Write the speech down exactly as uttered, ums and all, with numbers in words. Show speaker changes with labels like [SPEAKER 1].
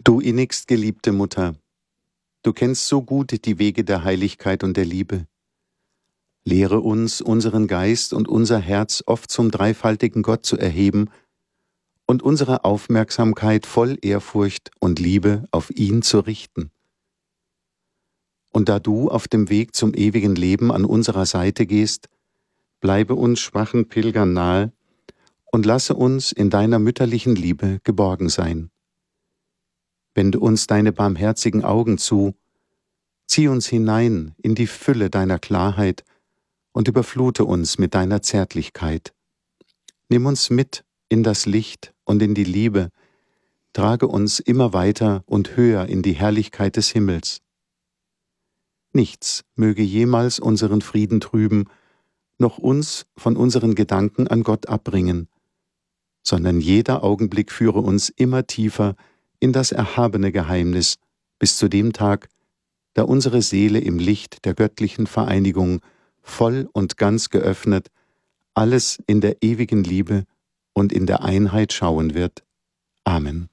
[SPEAKER 1] Du innigst geliebte Mutter, du kennst so gut die Wege der Heiligkeit und der Liebe. Lehre uns, unseren Geist und unser Herz oft zum dreifaltigen Gott zu erheben und unsere Aufmerksamkeit voll Ehrfurcht und Liebe auf ihn zu richten. Und da du auf dem Weg zum ewigen Leben an unserer Seite gehst, bleibe uns schwachen Pilgern nahe und lasse uns in deiner mütterlichen Liebe geborgen sein. Wende uns deine barmherzigen Augen zu, zieh uns hinein in die Fülle deiner Klarheit und überflute uns mit deiner Zärtlichkeit. Nimm uns mit in das Licht und in die Liebe, trage uns immer weiter und höher in die Herrlichkeit des Himmels. Nichts möge jemals unseren Frieden trüben, noch uns von unseren Gedanken an Gott abbringen, sondern jeder Augenblick führe uns immer tiefer in das erhabene Geheimnis, bis zu dem Tag, da unsere Seele im Licht der göttlichen Vereinigung voll und ganz geöffnet alles in der ewigen Liebe und in der Einheit schauen wird. Amen.